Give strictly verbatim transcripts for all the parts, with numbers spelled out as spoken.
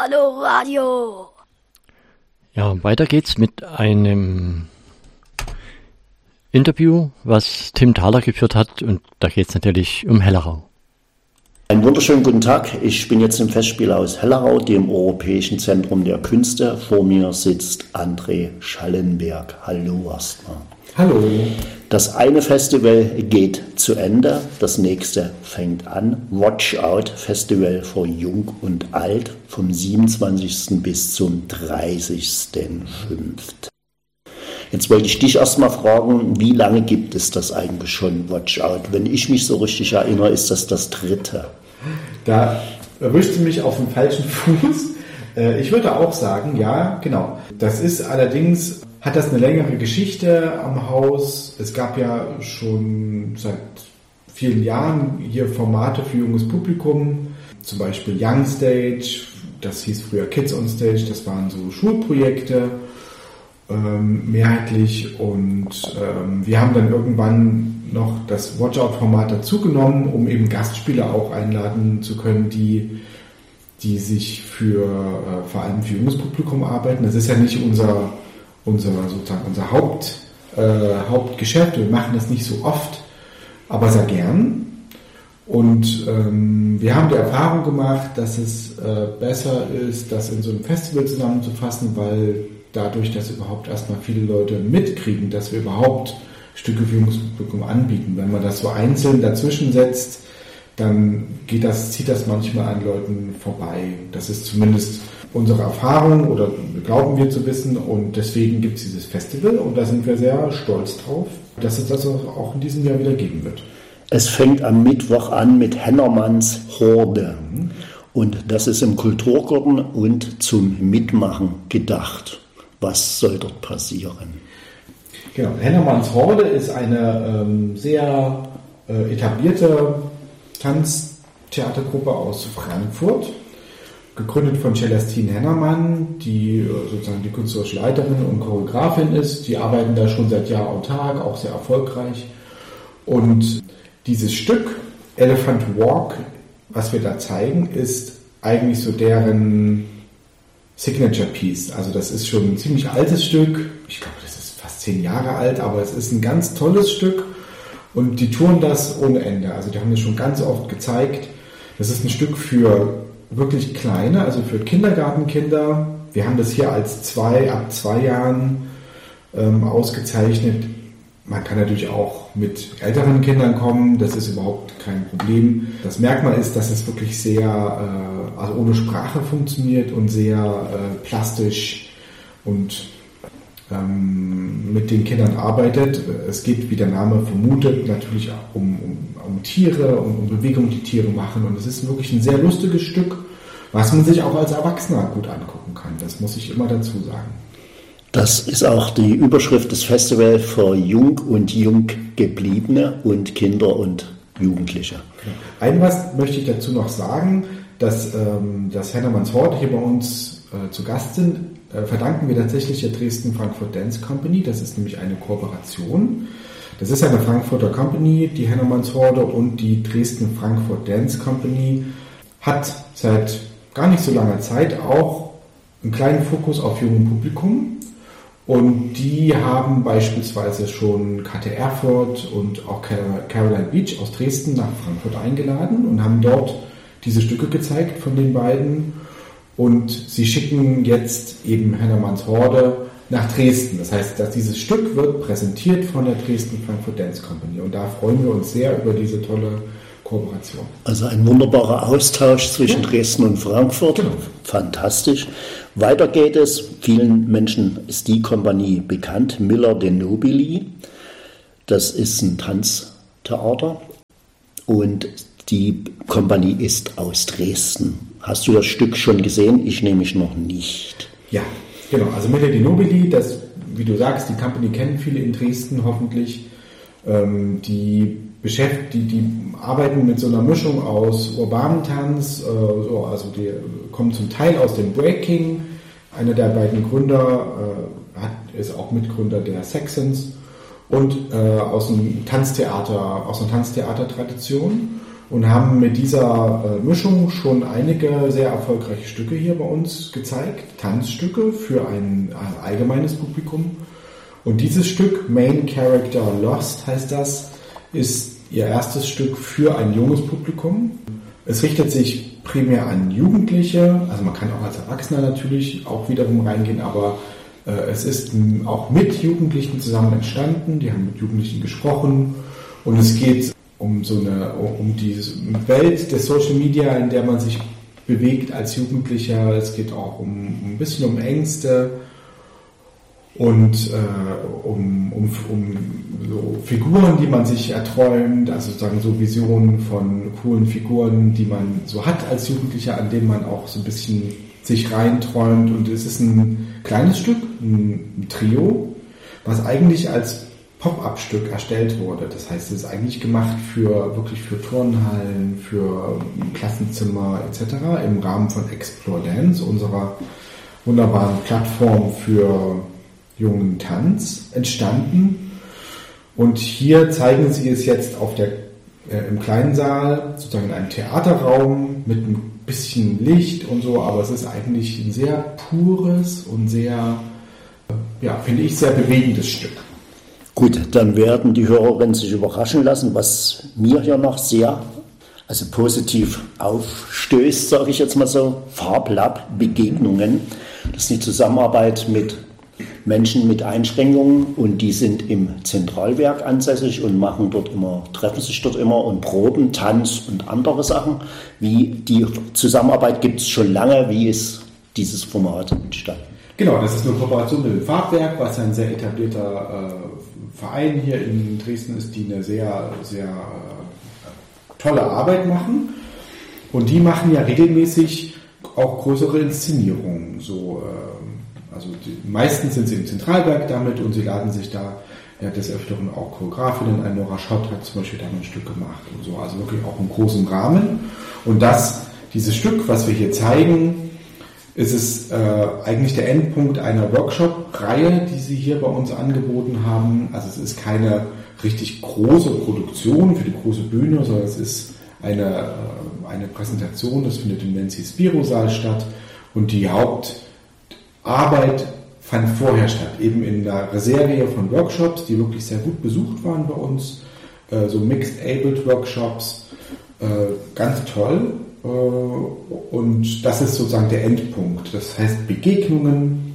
Hallo Radio. Ja, weiter geht's mit einem Interview, was Tim Thaler geführt hat, und da geht's natürlich um Hellerau. Einen wunderschönen guten Tag. Ich bin jetzt im Festspielhaus Hellerau, dem Europäischen Zentrum der Künste. Vor mir sitzt André Schallenberg. Hallo erstmal. Hallo. Das eine Festival geht zu Ende, das nächste fängt an. Watch Out Festival für Jung und Alt vom siebenundzwanzigsten bis zum dreißigsten fünften Jetzt wollte ich dich erstmal fragen, wie lange gibt es das eigentlich schon, Watch Out? Wenn ich mich so richtig erinnere, ist das das dritte. Da erwischst du mich auf dem falschen Fuß. Ich würde auch sagen, ja, genau. Das ist allerdings, hat das eine längere Geschichte am Haus. Es gab ja schon seit vielen Jahren hier Formate für junges Publikum, zum Beispiel Young Stage, das hieß früher Kids on Stage, das waren so Schulprojekte ähm, mehrheitlich, und ähm, wir haben dann irgendwann noch das Watch-Out-Format dazugenommen, um eben Gastspieler auch einladen zu können, die die sich für äh, vor allem für junges Publikum arbeiten. Das ist ja nicht unser unser sozusagen unser Haupt äh, Hauptgeschäft. Wir machen das nicht so oft, aber sehr gern. Und ähm, wir haben die Erfahrung gemacht, dass es äh, besser ist, das in so einem Festival zusammenzufassen, weil dadurch, dass überhaupt erstmal viele Leute mitkriegen, dass wir überhaupt Stücke für junges Publikum anbieten. Wenn man das so einzeln dazwischen setzt, dann geht das, zieht das manchmal an Leuten vorbei. Das ist zumindest unsere Erfahrung, oder glauben wir zu wissen, und deswegen gibt es dieses Festival, und da sind wir sehr stolz drauf, dass es das auch in diesem Jahr wieder geben wird. Es fängt am Mittwoch an mit Hennermanns Horde, und das ist im Kulturgarten und zum Mitmachen gedacht. Was soll dort passieren? Genau, Hennermanns Horde ist eine ähm, sehr äh, etablierte Tanztheatergruppe aus Frankfurt, gegründet von Celestine Hennermann, die sozusagen die künstlerische Leiterin und Choreografin ist. Die arbeiten da schon seit Jahr und Tag, auch sehr erfolgreich. Und dieses Stück, Elephant Walk, was wir da zeigen, ist eigentlich so deren Signature Piece. Also das ist schon ein ziemlich altes Stück. Ich glaube, das ist fast zehn Jahre alt, aber es ist ein ganz tolles Stück. Und die touren das ohne Ende. Also die haben das schon ganz oft gezeigt. Das ist ein Stück für wirklich kleine, also für Kindergartenkinder. Wir haben das hier als zwei, ab zwei Jahren ähm, ausgezeichnet. Man kann natürlich auch mit älteren Kindern kommen. Das ist überhaupt kein Problem. Das Merkmal ist, dass es wirklich sehr, äh, also ohne Sprache funktioniert und sehr äh, plastisch und mit den Kindern arbeitet. Es geht, wie der Name vermutet, natürlich um, um, um Tiere und um Bewegungen, die Tiere machen. Und es ist wirklich ein sehr lustiges Stück, was man sich auch als Erwachsener gut angucken kann. Das muss ich immer dazu sagen. Das ist auch die Überschrift des Festivals für Jung und Junggebliebene und Kinder und Jugendliche. Ein was möchte ich dazu noch sagen, dass ähm, das Hennermanns Horde hier bei uns äh, zu Gast sind, verdanken wir tatsächlich der Dresden Frankfurt Dance Company. Das ist nämlich eine Kooperation. Das ist eine Frankfurter Company, die Hennermanns Horde, und die Dresden Frankfurt Dance Company hat seit gar nicht so langer Zeit auch einen kleinen Fokus auf jungem Publikum. Und die haben beispielsweise schon K T Erfurt und auch Caroline Beach aus Dresden nach Frankfurt eingeladen und haben dort diese Stücke gezeigt von den beiden. Und sie schicken jetzt eben Hennermanns Horde nach Dresden. Das heißt, dass dieses Stück wird präsentiert von der Dresden Frankfurt Dance Company. Und da freuen wir uns sehr über diese tolle Kooperation. Also ein wunderbarer Austausch zwischen ja. Dresden und Frankfurt. Genau. Fantastisch. Weiter geht es. Vielen Menschen ist die Kompanie bekannt. Miller de Nobili. Das ist ein Tanztheater. Und die Kompanie ist aus Dresden. Hast du das Stück schon gesehen? Ich nämlich noch nicht. Ja, genau. Also Miller de Nobili, das, wie du sagst, die Company kennen viele in Dresden hoffentlich. Ähm, die beschäftigt, die, die arbeiten mit so einer Mischung aus urbanem Tanz, äh, so, also die kommen zum Teil aus dem Breaking. Einer der beiden Gründer äh, hat, ist auch Mitgründer der Saxons, und äh, aus dem Tanztheater, aus einer Tanztheatertradition. und haben mit dieser äh, Mischung schon einige sehr erfolgreiche Stücke hier bei uns gezeigt. Tanzstücke für ein äh, allgemeines Publikum. Und dieses Stück, Main Character Lost heißt das, ist ihr erstes Stück für ein junges Publikum. Es richtet sich primär an Jugendliche, also man kann auch als Erwachsener natürlich auch wiederum reingehen, aber äh, es ist m, auch mit Jugendlichen zusammen entstanden, die haben mit Jugendlichen gesprochen und es geht um so eine, um die Welt der Social Media, in der man sich bewegt als Jugendlicher. Es geht auch um, um ein bisschen um Ängste und äh, um, um, um so Figuren, die man sich erträumt, also sozusagen so Visionen von coolen Figuren, die man so hat als Jugendlicher, an denen man auch so ein bisschen sich reinträumt. Und es ist ein kleines Stück, ein, ein Trio, was eigentlich als Pop-up-Stück erstellt wurde. Das heißt, es ist eigentlich gemacht für wirklich für Turnhallen, für Klassenzimmer et cetera im Rahmen von Explore Dance, unserer wunderbaren Plattform für jungen Tanz, entstanden. Und hier zeigen sie es jetzt auf der, äh, im kleinen Saal, sozusagen in einem Theaterraum mit ein bisschen Licht und so, aber es ist eigentlich ein sehr pures und sehr, äh, ja, finde ich, sehr bewegendes Stück. Gut, dann werden die Hörerinnen sich überraschen lassen, was mir hier noch sehr, also positiv aufstößt, sage ich jetzt mal so, Farblab-Begegnungen. Das ist die Zusammenarbeit mit Menschen mit Einschränkungen und die sind im Zentralwerk ansässig und machen dort immer, treffen sich dort immer und proben Tanz und andere Sachen. Wie die Zusammenarbeit gibt es schon lange, wie ist dieses Format entstanden? Genau, das ist eine Kooperation mit dem Farbwerk, was ein sehr etablierter äh, Verein hier in Dresden ist, die eine sehr, sehr äh, tolle Arbeit machen. Und die machen ja regelmäßig auch größere Inszenierungen. So, äh, also die, meistens sind sie im Zentralwerk damit und sie laden sich da ja, des Öfteren auch Choreografinnen ein. Nora Schott hat zum Beispiel da ein Stück gemacht und so, also wirklich auch im großen Rahmen. Und das, dieses Stück, was wir hier zeigen, ist es äh, eigentlich der Endpunkt einer Workshop-Reihe, die sie hier bei uns angeboten haben. Also es ist keine richtig große Produktion für die große Bühne, sondern es ist eine, äh, eine Präsentation, das findet im Nancy Spiro-Saal statt und die Hauptarbeit fand vorher statt, eben in einer Serie von Workshops, die wirklich sehr gut besucht waren bei uns, äh, so Mixed-Abled-Workshops, äh, ganz toll. Und das ist sozusagen der Endpunkt. Das heißt Begegnungen.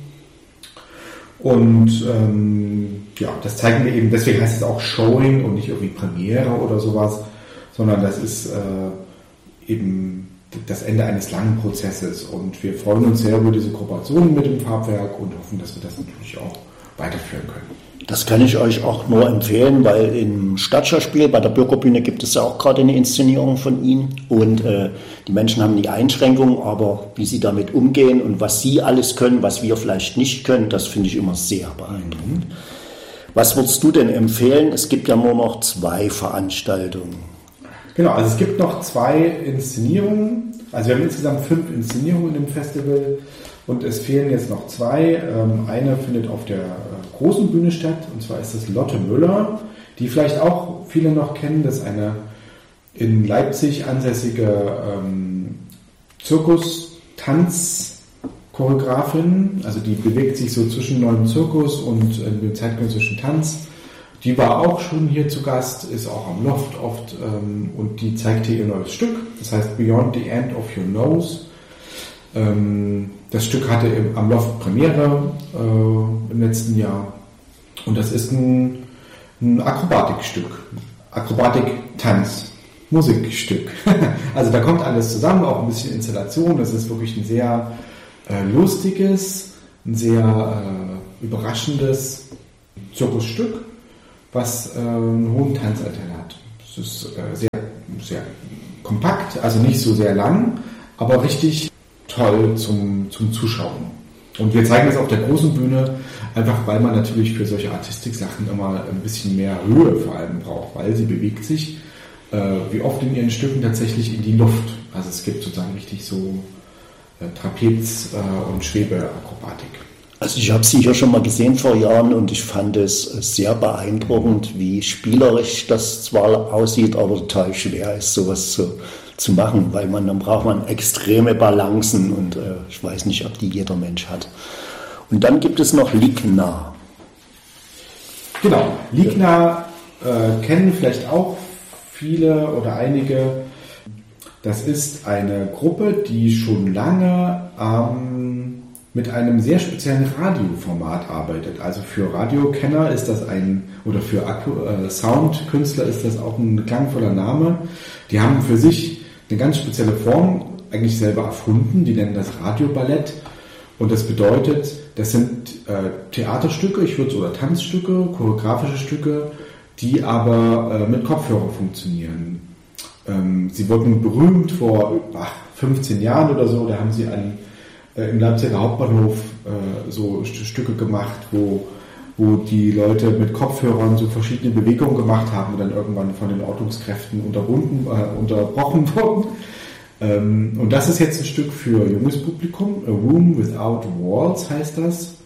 Und ähm, ja, das zeigen wir eben, deswegen heißt es auch Showing und nicht irgendwie Premiere oder sowas, sondern das ist äh, eben das Ende eines langen Prozesses. Und wir freuen uns sehr über diese Kooperation mit dem Farbwerk und hoffen, dass wir das natürlich auch weiterführen können. Das kann ich euch auch nur empfehlen, weil im Stadtschauspiel bei der Bürgerbühne gibt es ja auch gerade eine Inszenierung von ihnen und äh, die Menschen haben die Einschränkungen, aber wie sie damit umgehen und was sie alles können, was wir vielleicht nicht können, das finde ich immer sehr beeindruckend. Was würdest du denn empfehlen? Es gibt ja nur noch zwei Veranstaltungen. Genau, also es gibt noch zwei Inszenierungen, also wir haben insgesamt fünf Inszenierungen im Festival. Und es fehlen jetzt noch zwei. Eine findet auf der großen Bühne statt, und zwar ist das Lotte Müller, die vielleicht auch viele noch kennen. Das ist eine in Leipzig ansässige ähm, Zirkus-Tanz-Choreografin. Also die bewegt sich so zwischen neuen Zirkus und äh, dem zeitgenössischen Tanz. Die war auch schon hier zu Gast, ist auch am Loft oft ähm, und die zeigt hier ihr neues Stück. Das heißt Beyond the End of Your Nose. Das Stück hatte am Loft Premiere äh, im letzten Jahr und das ist ein, ein Akrobatikstück, Akrobatik-Tanz, Musikstück. Also da kommt alles zusammen, auch ein bisschen Installation. Das ist wirklich ein sehr äh, lustiges, ein sehr äh, überraschendes Zirkusstück, was äh, einen hohen Tanzanteil hat. Es ist äh, sehr, sehr kompakt, also nicht so sehr lang, aber richtig toll zum, zum Zuschauen. Und wir zeigen das auf der großen Bühne, einfach weil man natürlich für solche Artistik-Sachen immer ein bisschen mehr Höhe vor allem braucht, weil sie bewegt sich äh, wie oft in ihren Stücken tatsächlich in die Luft. Also es gibt sozusagen richtig so äh, Trapez- äh, und Schwebeakrobatik. Also ich habe sie hier schon mal gesehen vor Jahren und ich fand es sehr beeindruckend, wie spielerisch das zwar aussieht, aber total schwer ist, sowas zu, zu machen, weil man dann braucht man extreme Balancen und äh, ich weiß nicht, ob die jeder Mensch hat. Und dann gibt es noch Ligna. Genau, Ligna äh, kennen vielleicht auch viele oder einige. Das ist eine Gruppe, die schon lange ähm, mit einem sehr speziellen Radioformat arbeitet. Also für Radiokenner ist das ein, oder für Akku, äh, Soundkünstler ist das auch ein klangvoller Name. Die haben für sich eine ganz spezielle Form eigentlich selber erfunden. Die nennen das Radioballett. Und das bedeutet, das sind äh, Theaterstücke, ich würde oder Tanzstücke, choreografische Stücke, die aber äh, mit Kopfhörer funktionieren. Ähm, sie wurden berühmt vor ach, fünfzehn Jahren oder so, da haben sie an, äh, im Leipziger Hauptbahnhof äh, so St- Stücke gemacht, wo, wo die Leute mit Kopfhörern so verschiedene Bewegungen gemacht haben und dann irgendwann von den Ordnungskräften unterbunden, äh, unterbrochen wurden. Ähm, und das ist jetzt ein Stück für junges Publikum, A Room Without Walls heißt das.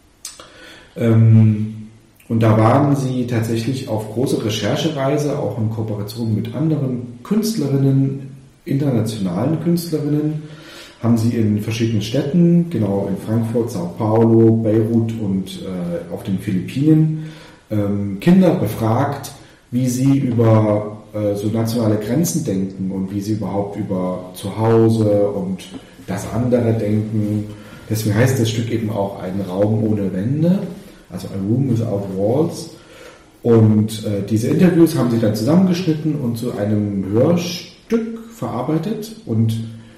Ähm, Und da waren sie tatsächlich auf große Recherchereise, auch in Kooperation mit anderen Künstlerinnen, internationalen Künstlerinnen, haben sie in verschiedenen Städten, genau in Frankfurt, Sao Paulo, Beirut und äh, auf den Philippinen, ähm, Kinder befragt, wie sie über äh, so nationale Grenzen denken und wie sie überhaupt über Zuhause und das andere denken. Deswegen heißt das Stück eben auch ein Raum ohne Wände. Also A Room Without Walls. Und äh, diese Interviews haben sie dann zusammengeschnitten und zu einem Hörstück verarbeitet. Und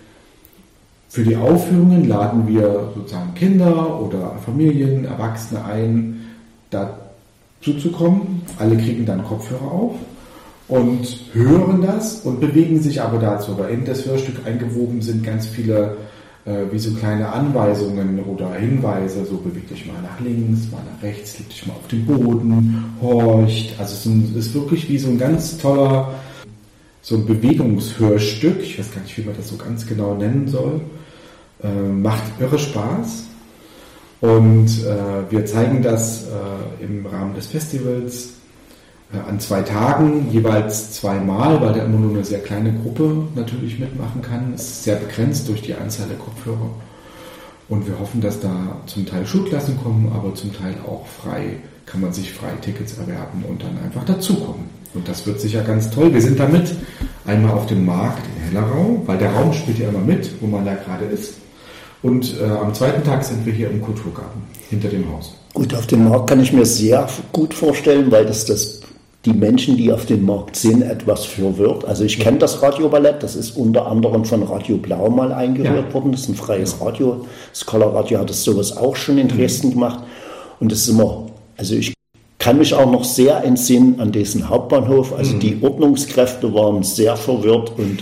für die Aufführungen laden wir sozusagen Kinder oder Familien, Erwachsene ein, dazu zu kommen. Alle kriegen dann Kopfhörer auf und hören das und bewegen sich aber dazu. Aber in das Hörstück eingewoben sind ganz viele wie so kleine Anweisungen oder Hinweise, so bewegt dich mal nach links, mal nach rechts, leg dich mal auf den Boden, horcht. Also es ist wirklich wie so ein ganz toller, so ein Bewegungshörstück, ich weiß gar nicht, wie man das so ganz genau nennen soll, äh, macht irre Spaß. Und äh, wir zeigen das äh, im Rahmen des Festivals an zwei Tagen, jeweils zweimal, weil da immer nur eine sehr kleine Gruppe natürlich mitmachen kann. Es ist sehr begrenzt durch die Anzahl der Kopfhörer. Und wir hoffen, dass da zum Teil Schulklassen kommen, aber zum Teil auch frei, kann man sich frei Tickets erwerben und dann einfach dazukommen. Und das wird sicher ganz toll. Wir sind damit einmal auf dem Markt in Hellerau, weil der Raum spielt ja immer mit, wo man da gerade ist. Und äh, am zweiten Tag sind wir hier im Kulturgarten, hinter dem Haus. Gut, auf dem Markt kann ich mir sehr gut vorstellen, weil das das die Menschen, die auf dem Markt sind, etwas verwirrt. Also ich kenne das Radioballett, das ist unter anderem von Radio Blau mal eingeführt ja. worden. Das ist ein freies ja. Radio. Scholar Radio hat das sowas auch schon in Dresden mhm. gemacht. Und das ist immer, also ich kann mich auch noch sehr entsinnen an diesen Hauptbahnhof. Also mhm. die Ordnungskräfte waren sehr verwirrt und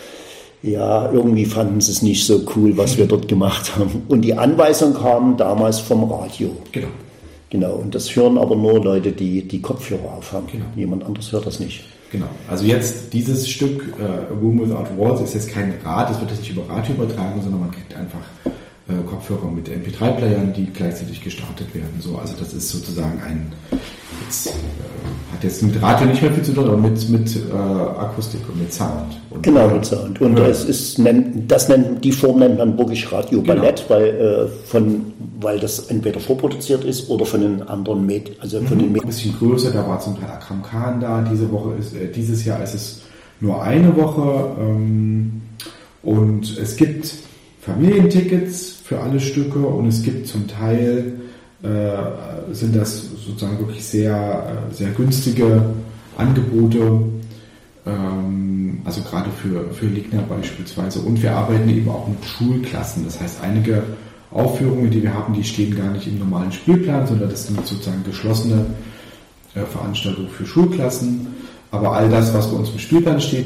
ja, irgendwie fanden sie es nicht so cool, was mhm. wir dort gemacht haben. Und die Anweisung kam damals vom Radio. Genau. Genau, und das hören aber nur Leute, die die Kopfhörer aufhaben. Genau. Jemand anderes hört das nicht. Genau, also jetzt dieses Stück äh, A Room Without Walls ist jetzt kein Rad, das wird jetzt nicht über Radio übertragen, sondern man kriegt einfach äh, Kopfhörer mit M P drei Playern, die gleichzeitig gestartet werden. So, also das ist sozusagen ein, jetzt, äh, hat jetzt mit Radio nicht mehr viel zu tun, aber mit, mit äh, Akustik und mit Sound. Und, genau, mit Sound. Und ja. es ist, das nennt, die Form nennt man wirklich Radio-Ballett, genau. weil, äh, von, weil das entweder vorproduziert ist oder von den anderen Medien. Also von mhm. den Med- ein bisschen größer, da war zum Teil Akram Khan da. Diese Woche ist, äh, dieses Jahr ist es nur eine Woche. Ähm, und es gibt Familientickets für alle Stücke und es gibt zum Teil äh, sind das sozusagen wirklich sehr, sehr günstige Angebote, ähm, also gerade für, für Ligna beispielsweise. Und wir arbeiten eben auch mit Schulklassen. Das heißt, einige Aufführungen, die wir haben, die stehen gar nicht im normalen Spielplan, sondern das sind sozusagen geschlossene äh, Veranstaltungen für Schulklassen. Aber all das, was bei uns im Spielplan steht,